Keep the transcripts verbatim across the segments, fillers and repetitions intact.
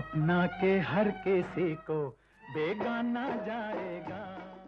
अपना के हर किसी को बेगाना जाएगा।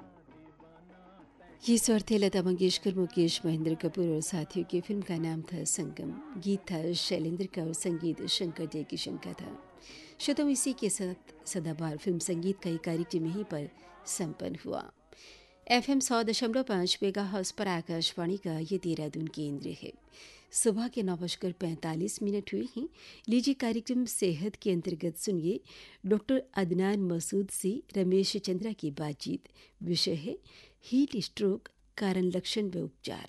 ये स्वर थे लता मंगेशकर, मुकेश, महेंद्र कपूर और साथियों की। फिल्म का नाम था संगम। गीत था शैलेंद्र का और संगीत शंकर जयकिशन का था। श्रोताओं, इसी के साथ सदाबहार फिल्म संगीत का एक कार्यक्रम यहीं पर संपन्न हुआ। एफ एम सौ दशमलव पाँच मेगा हर्ट्ज पर आकाशवाणी का ये देहरादून केंद्र है। सुबह के नौ बजकर पैंतालीस मिनट हुए हैं। लीजिए कार्यक्रम सेहत के अंतर्गत सुनिए डॉक्टर अदनान मसूद से रमेश चंद्रा की बातचीत। विषय है हीट स्ट्रोक, कारण, लक्षण व उपचार।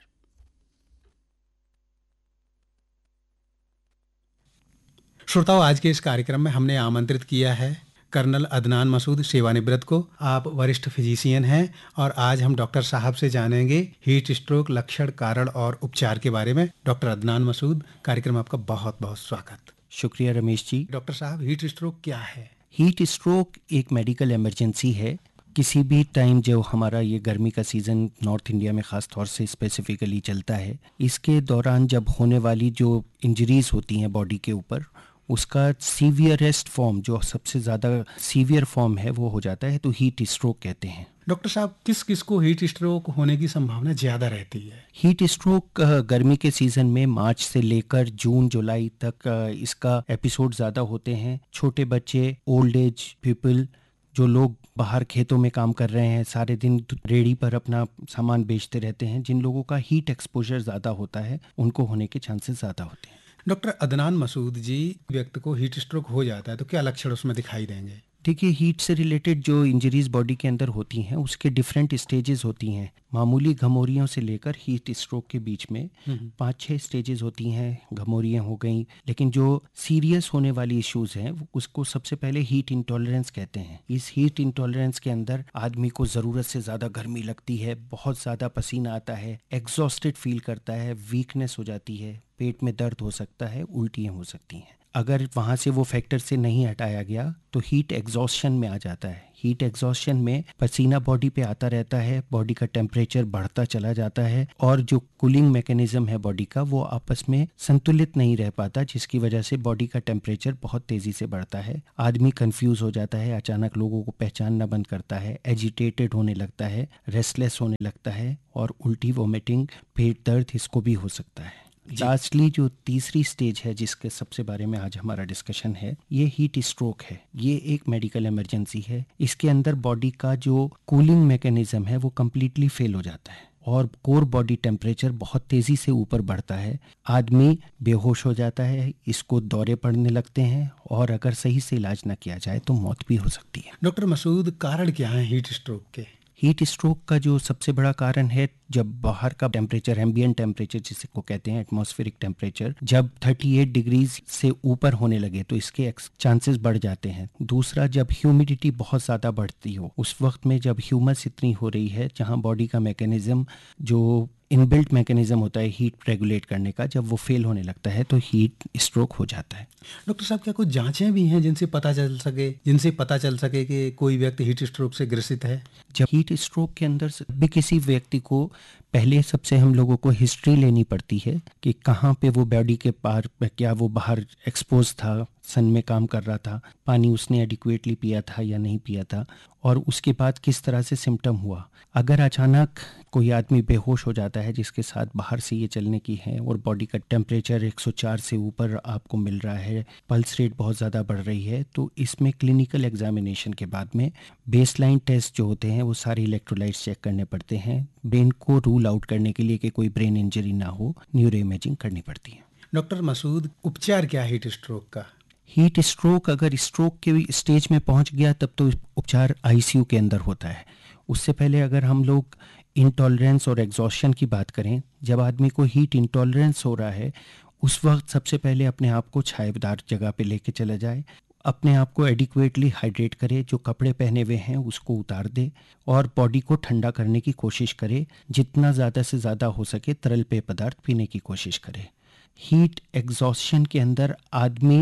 श्रोताओं, आज के इस कार्यक्रम में हमने आमंत्रित किया है कर्नल अदनान मसूद, सेवानिवृत्त को। आप वरिष्ठ फिजिशियन हैं और आज हम डॉक्टर साहब से जानेंगे हीट स्ट्रोक, लक्षण, कारण और उपचार के बारे में। डॉक्टर अदनान मसूद, कार्यक्रम आपका बहुत बहुत स्वागत। शुक्रिया रमेश जी। डॉक्टर साहब, हीट स्ट्रोक क्या है? हीट स्ट्रोक एक मेडिकल इमरजेंसी है। किसी भी टाइम जो हमारा ये गर्मी का सीज़न नॉर्थ इंडिया में ख़ास तौर से स्पेसिफिकली चलता है, इसके दौरान जब होने वाली जो इंजरीज़ होती हैं बॉडी के ऊपर, उसका सीवियरेस्ट फॉर्म, जो सबसे ज़्यादा सीवियर फॉर्म है, वो हो जाता है, तो हीट स्ट्रोक कहते हैं। डॉक्टर साहब, किस किस को हीट स्ट्रोक होने की संभावना ज़्यादा रहती है? हीट स्ट्रोक गर्मी के सीज़न में मार्च से लेकर जून जुलाई तक इसका एपिसोड ज़्यादा होते हैं। छोटे बच्चे, ओल्ड एज पीपल, जो लोग बाहर खेतों में काम कर रहे हैं, सारे दिन रेडी पर अपना सामान बेचते रहते हैं, जिन लोगों का हीट एक्सपोजर ज़्यादा होता है, उनको होने के चांसेस ज़्यादा होते हैं। डॉक्टर अदनान मसूद जी, व्यक्ति को हीट स्ट्रोक हो जाता है तो क्या लक्षण उसमें दिखाई देंगे? देखिए, हीट से रिलेटेड जो इंजरीज बॉडी के अंदर होती हैं, उसके डिफरेंट स्टेजेस होती हैं। मामूली घमौरियों से लेकर हीट स्ट्रोक के बीच में पाँच छः स्टेजेस होती हैं। घमौरियाँ हो गई, लेकिन जो सीरियस होने वाली इश्यूज हैं उसको सबसे पहले हीट इंटॉलरेंस कहते हैं। इस हीट इंटॉलरेंस के अंदर आदमी को ज़रूरत से ज़्यादा गर्मी लगती है, बहुत ज़्यादा पसीना आता है, एग्जॉस्टेड फील करता है, वीकनेस हो जाती है, पेट में दर्द हो सकता है, उल्टियाँ हो सकती हैं। अगर वहाँ से वो फैक्टर से नहीं हटाया गया तो हीट एग्जॉस्शन में आ जाता है। हीट एग्जॉस्शन में पसीना बॉडी पे आता रहता है, बॉडी का टेम्परेचर बढ़ता चला जाता है और जो कूलिंग मैकेनिज्म है बॉडी का, वो आपस में संतुलित नहीं रह पाता, जिसकी वजह से बॉडी का टेम्परेचर बहुत तेज़ी से बढ़ता है। आदमी कंफ्यूज हो जाता है, अचानक लोगों को पहचानना बंद करता है, एजिटेटेड होने लगता है, रेस्टलेस होने लगता है और उल्टी, वोमिटिंग, पेट दर्द, इसको भी हो सकता है। लास्टली जो तीसरी स्टेज है जिसके सबसे बारे में आज हमारा डिस्कशन है, ये हीट स्ट्रोक है। ये एक मेडिकल इमरजेंसी है। इसके अंदर बॉडी का जो कूलिंग मैकेनिज्म है वो कम्प्लीटली फेल हो जाता है और कोर बॉडी टेम्परेचर बहुत तेज़ी से ऊपर बढ़ता है। आदमी बेहोश हो जाता है, इसको दौरे पड़ने लगते हैं और अगर सही से इलाज ना किया जाए तो मौत भी हो सकती है। डॉक्टर मसूद, कारण क्या है हीट स्ट्रोक के? हीट स्ट्रोक का जो सबसे बड़ा कारण है, जब बाहर का टेम्परेचर, एम्बिएंट टेम्परेचर जिसे को कहते हैं, एटमॉस्फेरिक टेम्परेचर, जब अड़तीस डिग्रीज से ऊपर होने लगे तो इसके चांसेस बढ़ जाते हैं। दूसरा, जब ह्यूमिडिटी बहुत ज़्यादा बढ़ती हो, उस वक्त में जब ह्यूमस इतनी हो रही है, जहाँ बॉडी का मैकेनिज्म, जो इनबिल्ट मैकेनिज्म होता है हीट रेगुलेट करने का, जब वो फेल होने लगता है तो हीट स्ट्रोक हो जाता है। डॉक्टर साहब, क्या कुछ जांचें भी हैं जिनसे पता चल सके जिनसे पता चल सके कि कोई व्यक्ति हीट स्ट्रोक से ग्रसित है? जब हीट स्ट्रोक के अंदर भी किसी व्यक्ति को पहले सबसे हम लोगों को हिस्ट्री लेनी पड़ती है कि कहाँ पे वो बॉडी के पार, क्या वो बाहर एक्सपोज था, सन में काम कर रहा था, पानी उसने एडिक्वेटली पिया था या नहीं पिया था, और उसके बाद किस तरह से सिम्टम हुआ। अगर अचानक कोई आदमी बेहोश हो जाता है जिसके साथ बाहर से ये चलने की है और बॉडी का टेम्परेचर एक सौ चार से ऊपर आपको मिल रहा है, पल्स रेट बहुत ज़्यादा बढ़ रही है, तो इसमें क्लिनिकल एग्जामिनेशन के बाद में बेसलाइन टेस्ट जो होते हैं वो सारे इलेक्ट्रोलाइट्स चेक करने पड़ते हैं। ब्रेन को रूल आउट करने के लिए कि कोई ब्रेन इंजरी ना हो, न्यूरो इमेजिंग करनी पड़ती है। डॉक्टर मसूद, उपचार क्या है हीट स्ट्रोक का? हीट स्ट्रोक अगर स्ट्रोक के स्टेज में पहुंच गया तब तो उपचार आईसीयू के अंदर होता है। उससे पहले अगर हम लोग इंटॉलरेंस और एग्जॉस्शन की बात करें, जब आदमी को हीट इंटॉलरेंस हो रहा है उस वक्त सबसे पहले अपने आप को छायादार जगह पे लेके चला जाए, अपने आप को एडिक्वेटली हाइड्रेट करे, जो कपड़े पहने हुए हैं उसको उतार दे और बॉडी को ठंडा करने की कोशिश करे। जितना ज़्यादा से ज़्यादा हो सके तरल पेय पदार्थ पीने की कोशिश करे। हीट एग्जॉस्शन के अंदर आदमी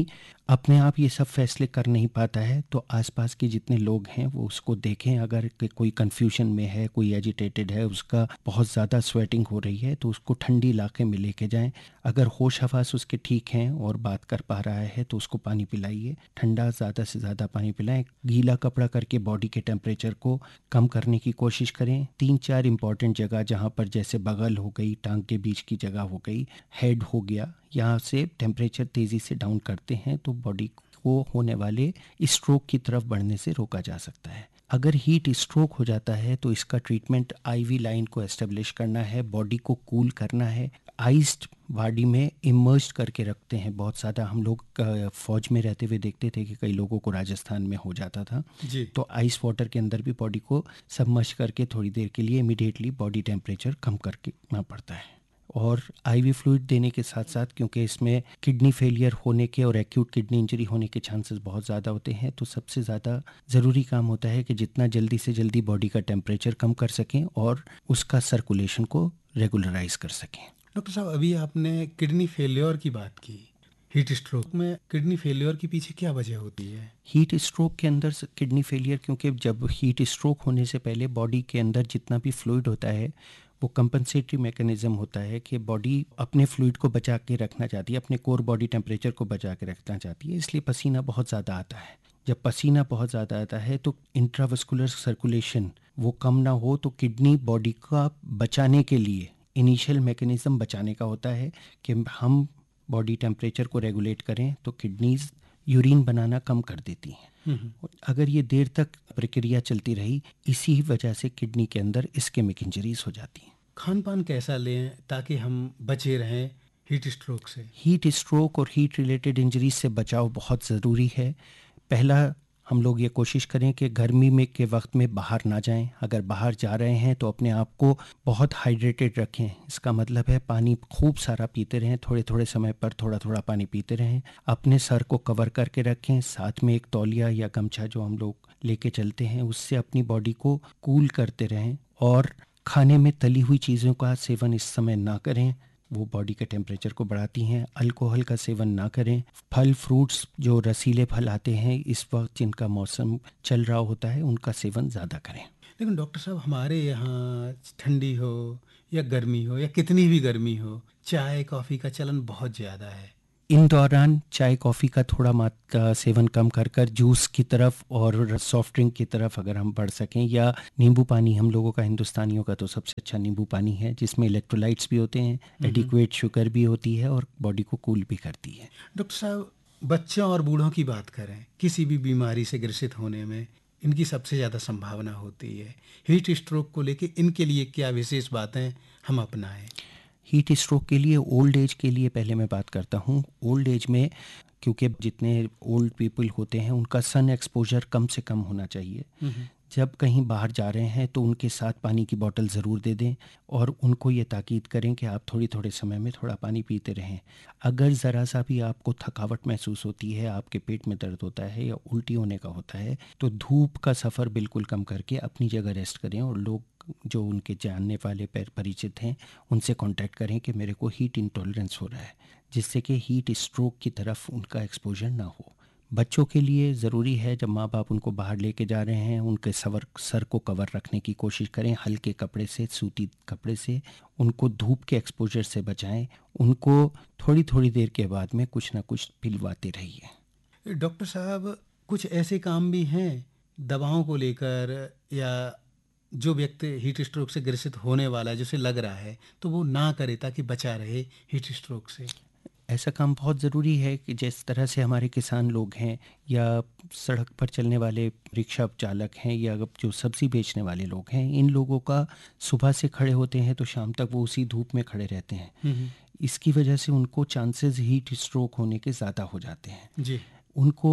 अपने आप ये सब फैसले कर नहीं पाता है तो आसपास के जितने लोग हैं वो उसको देखें। अगर कि कोई कन्फ्यूजन में है, कोई एजिटेटेड है, उसका बहुत ज़्यादा स्वेटिंग हो रही है, तो उसको ठंडी इलाके में लेके जाएं। अगर होश हवास उसके ठीक हैं और बात कर पा रहा है तो उसको पानी पिलाइए, ठंडा ज़्यादा से ज़्यादा पानी पिलाएं। गीला कपड़ा करके बॉडी के टेम्परेचर को कम करने की कोशिश करें। तीन चार इंपॉर्टेंट जगह जहाँ पर जैसे बगल हो गई, टांग के बीच की जगह हो गई, हेड हो गया, यहाँ से टेम्परेचर तेज़ी से डाउन करते हैं तो बॉडी को होने वाले स्ट्रोक की तरफ बढ़ने से रोका जा सकता है। अगर हीट स्ट्रोक हो जाता है तो इसका ट्रीटमेंट आईवी लाइन को एस्टेब्लिश करना है, बॉडी को कूल करना है। आइस्ड बॉडी में इमर्ज करके रखते हैं बहुत ज़्यादा। हम लोग फौज में रहते हुए देखते थे कि कई लोगों को राजस्थान में हो जाता था जी। तो आइस वाटर के अंदर भी बॉडी को सबमर्ज करके थोड़ी देर के लिए इमीडिएटली बॉडी टेम्परेचर कम करके ना पड़ता है। और आईवी फ्लूइड देने के साथ साथ, क्योंकि इसमें किडनी फेलियर होने के और एक्यूट किडनी इंजरी होने के चांसेस बहुत ज़्यादा होते हैं, तो सबसे ज़्यादा ज़रूरी काम होता है कि जितना जल्दी से जल्दी बॉडी का टेम्परेचर कम कर सकें और उसका सर्कुलेशन को रेगुलराइज कर सकें। डॉक्टर साहब, अभी आपने किडनी फेलियर की बात की। हीट स्ट्रोक में किडनी फेलियर के पीछे क्या वजह होती है? हीट स्ट्रोक के अंदर किडनी फेलियर, क्योंकि जब हीट स्ट्रोक होने से पहले बॉडी के अंदर जितना भी फ्लूइड होता है वो कंपनसेटरी मैकेनिज्म होता है कि बॉडी अपने फ्लूइड को बचा के रखना चाहती है, अपने कोर बॉडी टेम्परेचर को बचा के रखना चाहती है, इसलिए पसीना बहुत ज़्यादा आता है। जब पसीना बहुत ज़्यादा आता है तो इंट्रावस्कुलर सर्कुलेशन वो कम ना हो, तो किडनी बॉडी का बचाने के लिए इनिशियल मैकेनिज्म बचाने का होता है कि हम बॉडी टेम्परेचर को रेगुलेट करें, तो किडनीज यूरिन बनाना कम कर देती हैं। अगर ये देर तक प्रक्रिया चलती रही, इसी वजह से किडनी के अंदर इस्केमिक इंजरीज हो जाती हैं। खान पान कैसा लें ताकि हम बचे रहें हीट स्ट्रोक से? हीट स्ट्रोक और हीट रिलेटेड इंजरीज से बचाव बहुत ज़रूरी है। पहला, हम लोग ये कोशिश करें कि गर्मी में के वक्त में बाहर ना जाएं। अगर बाहर जा रहे हैं तो अपने आप को बहुत हाइड्रेटेड रखें। इसका मतलब है पानी खूब सारा पीते रहें, थोड़े थोड़े समय पर थोड़ा थोड़ा पानी पीते रहें। अपने सर को कवर करके रखें, साथ में एक तौलिया या गमछा जो हम लोग लेके चलते हैं उससे अपनी बॉडी को कूल करते रहें। और खाने में तली हुई चीज़ों का सेवन इस समय ना करें, वो बॉडी के टेम्परेचर को बढ़ाती हैं। अल्कोहल का सेवन ना करें। फल फ्रूट्स जो रसीले फल आते हैं इस वक्त जिनका मौसम चल रहा होता है उनका सेवन ज़्यादा करें। लेकिन डॉक्टर साहब, हमारे यहाँ ठंडी हो या गर्मी हो या कितनी भी गर्मी हो, चाय कॉफ़ी का चलन बहुत ज़्यादा है। इन दौरान चाय कॉफ़ी का थोड़ा मात्रा सेवन कम कर कर जूस की तरफ और सॉफ्ट ड्रिंक की तरफ अगर हम बढ़ सकें, या नींबू पानी, हम लोगों का हिंदुस्तानियों का तो सबसे अच्छा नींबू पानी है जिसमें इलेक्ट्रोलाइट्स भी होते हैं, एडिक्वेट शुगर भी होती है और बॉडी को कूल भी करती है। डॉक्टर साहब, बच्चों और बूढ़ों की बात करें, किसी भी बीमारी से ग्रसित होने में इनकी सबसे ज़्यादा संभावना होती है। हीट स्ट्रोक को लेके इनके लिए क्या विशेष बातें हम अपनाएं? हीट स्ट्रोक के लिए, ओल्ड एज के लिए पहले मैं बात करता हूँ। ओल्ड एज में क्योंकि जितने ओल्ड पीपल होते हैं उनका सन एक्सपोजर कम से कम होना चाहिए। जब कहीं बाहर जा रहे हैं तो उनके साथ पानी की बोतल ज़रूर दे दें और उनको ये ताकीद करें कि आप थोड़ी थोड़े समय में थोड़ा पानी पीते रहें। अगर ज़रा सा भी आपको थकावट महसूस होती है, आपके पेट में दर्द होता है या उल्टी होने का होता है, तो धूप का सफ़र बिल्कुल कम करके अपनी जगह रेस्ट करें और लोग जो उनके जानने वाले परिचित हैं उनसे कांटेक्ट करें कि मेरे को हीट इंटॉलरेंस हो रहा है, जिससे कि हीट स्ट्रोक की तरफ उनका एक्सपोजर ना हो। बच्चों के लिए ज़रूरी है जब माँ बाप उनको बाहर लेके जा रहे हैं उनके सवर सर को कवर रखने की कोशिश करें, हल्के कपड़े से, सूती कपड़े से। उनको धूप के एक्सपोजर से बचाएं। उनको थोड़ी थोड़ी देर के बाद में कुछ ना कुछ पिलवाते रहिए। डॉक्टर साहब, कुछ ऐसे काम भी हैं दवाओं को लेकर, या जो व्यक्ति हीट स्ट्रोक से ग्रसित होने वाला है, जिसे लग रहा है, तो वो ना करे ताकि बचा रहे हीट स्ट्रोक से? ऐसा काम बहुत ज़रूरी है कि जिस तरह से हमारे किसान लोग हैं या सड़क पर चलने वाले रिक्शा चालक हैं या जो सब्ज़ी बेचने वाले लोग हैं, इन लोगों का सुबह से खड़े होते हैं तो शाम तक वो उसी धूप में खड़े रहते हैं। इसकी वजह से उनको चांसेस हीट स्ट्रोक होने के ज़्यादा हो जाते हैं। जी। उनको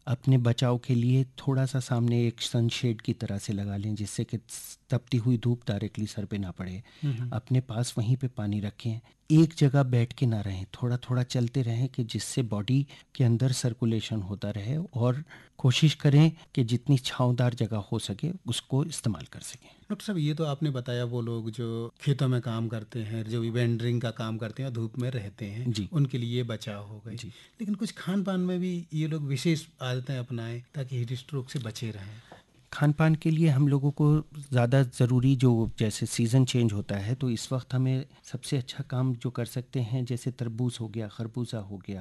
अपने बचाव के लिए थोड़ा सा सामने एक सनशेड की तरह से लगा लें, जिससे कि तपती हुई धूप डायरेक्टली सर पे ना पड़े। अपने पास वहीं पे पानी रखें, एक जगह बैठ के ना रहें, थोड़ा थोड़ा चलते रहें कि जिससे बॉडी के अंदर सर्कुलेशन होता रहे, और कोशिश करें कि जितनी छांवदार जगह हो सके उसको इस्तेमाल कर सकें। डॉक्टर साहब, ये तो आपने बताया वो लोग जो खेतों में काम करते हैं, जो भी वेंडरिंग का काम करते हैं, धूप में रहते हैं जी, उनके लिए बचाव हो गई। लेकिन कुछ खान पान में भी ये लोग विशेष आदतें अपनाएं ताकि हीट स्ट्रोक से बचे रहें। खान पान के लिए हम लोगों को ज़्यादा ज़रूरी, जो जैसे सीज़न चेंज होता है तो इस वक्त हमें सबसे अच्छा काम जो कर सकते हैं, जैसे तरबूज हो गया, खरबूजा हो गया,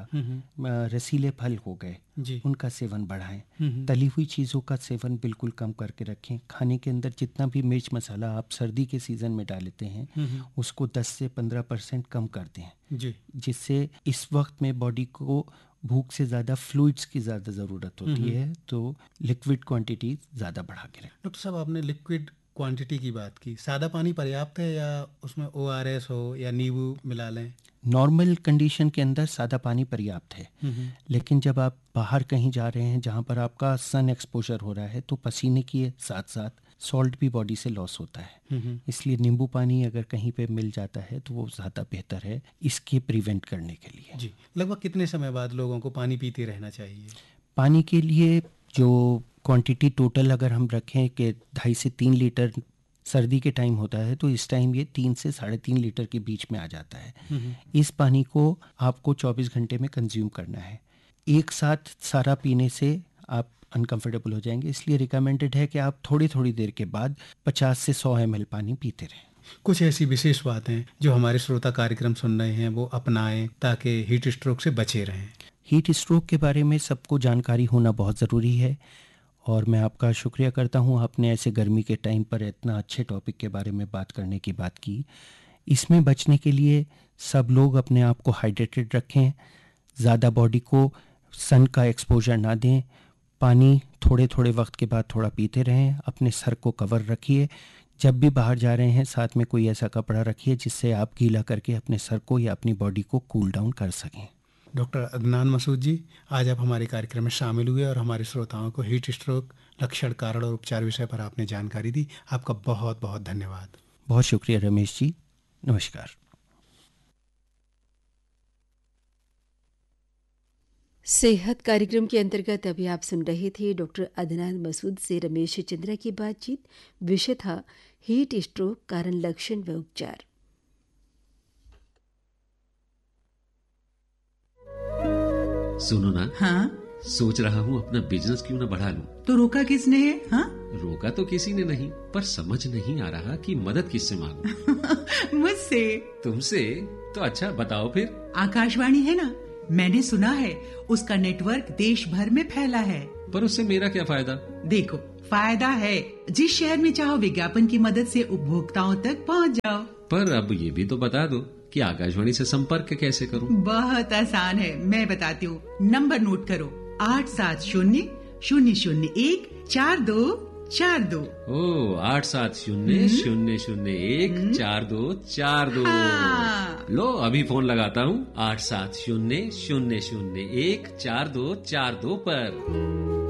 रसीले फल हो गए, उनका सेवन बढ़ाएं। तली हुई चीज़ों का सेवन बिल्कुल कम करके रखें। खाने के अंदर जितना भी मिर्च मसाला आप सर्दी के सीज़न में डालते हैं उसको दस से पंद्रह परसेंट कम कर दें, जिससे इस वक्त में बॉडी को भूख से ज़्यादा फ्लूइड्स की ज़्यादा ज़रूरत होती है, तो लिक्विड क्वांटिटी ज़्यादा बढ़ा के रखें। डॉक्टर साहब, आपने लिक्विड क्वांटिटी की बात की, सादा पानी पर्याप्त है या उसमें ओ आर एस हो या नींबू मिला लें? नॉर्मल कंडीशन के अंदर सादा पानी पर्याप्त है, लेकिन जब आप बाहर कहीं जा रहे हैं जहाँ पर आपका सन एक्सपोजर हो रहा है तो पसीने के साथ साथ सॉल्ट भी बॉडी से लॉस होता है, इसलिए नींबू पानी अगर कहीं पे मिल जाता है तो वो ज़्यादा बेहतर है इसके प्रिवेंट करने के लिए। जी, लगभग कितने समय बाद लोगों को पानी पीते रहना चाहिए? पानी के लिए जो क्वांटिटी टोटल अगर हम रखें कि ढाई से तीन लीटर सर्दी के टाइम होता है, तो इस टाइम ये तीन से साढ़े तीन लीटर के बीच में आ जाता है। इस पानी को आपको चौबीस घंटे में कंज्यूम करना है। एक साथ सारा पीने से आप अनकंफर्टेबल हो जाएंगे, इसलिए रिकमेंडेड है कि आप थोड़ी थोड़ी देर के बाद पचास से सौ एम एल पानी पीते रहें। कुछ ऐसी विशेष बातें जो हमारे श्रोता कार्यक्रम सुन रहे हैं वो अपनाएं ताकि हीट स्ट्रोक से बचे रहें। हीट स्ट्रोक के बारे में सबको जानकारी होना बहुत ज़रूरी है, और मैं आपका शुक्रिया करता हूँ, आपने ऐसे गर्मी के टाइम पर इतना अच्छे टॉपिक के बारे में बात करने की बात की। इसमें बचने के लिए सब लोग अपने आप को हाइड्रेटेड रखें, ज़्यादा बॉडी को सन का एक्सपोजर ना दें, पानी थोड़े थोड़े वक्त के बाद थोड़ा पीते रहें, अपने सर को कवर रखिए, जब भी बाहर जा रहे हैं साथ में कोई ऐसा कपड़ा रखिए जिससे आप गीला करके अपने सर को या अपनी बॉडी को कूल डाउन कर सकें। डॉक्टर अदनान मसूद जी, आज आप हमारे कार्यक्रम में शामिल हुए और हमारे श्रोताओं को हीट स्ट्रोक लक्षण, कारण और उपचार विषय पर आपने जानकारी दी। आपका बहुत बहुत धन्यवाद। बहुत शुक्रिया रमेश जी, नमस्कार। सेहत कार्यक्रम के अंतर्गत अभी आप सुन रहे थे डॉक्टर अदनान मसूद से रमेश चंद्रा की बातचीत। विषय था हीट स्ट्रोक, कारण, लक्षण व उपचार। सुनो ना, हाँ? सोच रहा हूँ अपना बिजनेस क्यों ना बढ़ा लूं। तो रोका किसने है? हाँ? रोका तो किसी ने नहीं, पर समझ नहीं आ रहा कि मदद किससे मांगूं। मुझसे? तुमसे? तो अच्छा बताओ फिर। आकाशवाणी है ना, मैंने सुना है उसका नेटवर्क देश भर में फैला है। पर उससे मेरा क्या फायदा? देखो, फायदा है, जिस शहर में चाहो विज्ञापन की मदद से उपभोक्ताओं तक पहुँच जाओ। पर अब ये भी तो बता दो कि आकाशवाणी से संपर्क कैसे करूं? बहुत आसान है, मैं बताती हूँ। नंबर नोट करो, आठ सात शून्य शून्य शून्य एक चार दो चार दो। ओ, आठ सात शून्य शून्य शून्य एक चार दो चार दो। हाँ। लो अभी फोन लगाता हूँ, आठ सात शून्य शून्य शून्य एक चार दो चार दो पर।